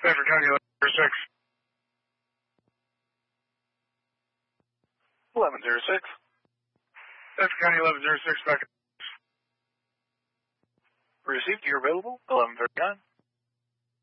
Bedford County 1106. 1106. Bedford County 1106 back. Received. You're available. 1139.